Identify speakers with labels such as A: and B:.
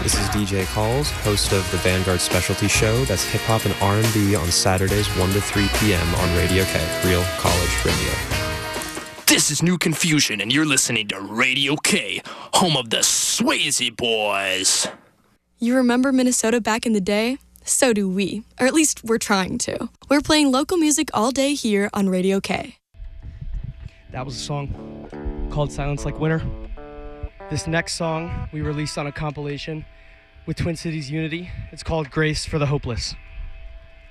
A: This is DJ Calls, host of the Vanguard Specialty Show. That's hip-hop and R&B on Saturdays 1 to 3 p.m. on Radio K, Real College Radio.
B: This is New Confusion, and you're listening to Radio K, home of the Swayze Boys.
C: You remember Minnesota back in the day? So do we, or at least we're trying to. We're playing local music all day here on Radio K.
D: That was a song called Silence Like Winter. This next song we released on a compilation with Twin Cities Unity. It's called Grace for the Hopeless.